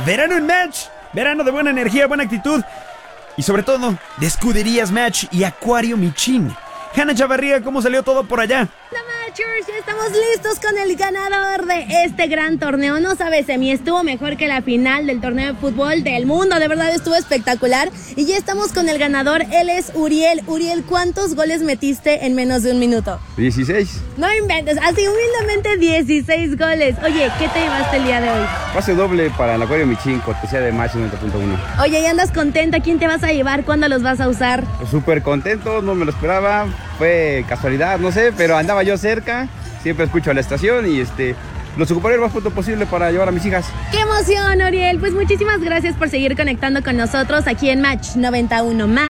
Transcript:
Verano en Match. Verano de buena energía, buena actitud. Y sobre todo, de escuderías Match y Acuario Michin. Hanna Chavarría, ¿cómo salió todo por allá? Ya estamos listos con el ganador de este gran torneo. No sabes, Emi, estuvo mejor que la final del torneo de fútbol del mundo. De verdad estuvo espectacular. Y ya estamos con el ganador, él es Uriel. Uriel, ¿cuántos goles metiste en menos de un minuto? 16. No inventes, así humildemente 16 goles. Oye, ¿qué te llevaste el día de hoy? Pase doble para el Acuario Michin, cortesía de Match 90.1. Oye, ¿y andas contenta? ¿Quién te vas a llevar? ¿Cuándo los vas a usar? Súper contento, no me lo esperaba. Fue casualidad, no sé, pero andaba yo cerca. Siempre escucho a la estación y los ocuparé lo más pronto posible para llevar a mis hijas. ¡Qué emoción, Uriel! Pues muchísimas gracias por seguir conectando con nosotros aquí en Match 91 más.